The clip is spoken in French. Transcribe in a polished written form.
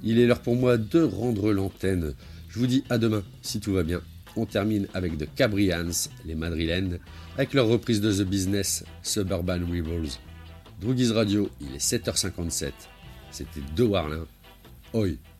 Il est l'heure pour moi de rendre l'antenne. Je vous dis à demain, si tout va bien. On termine avec The Cabrians, les Madrilènes, avec leur reprise de The Business, Suburban Rebels. Droogies Radio, il est 7h57. C'était De Warlin. Oi.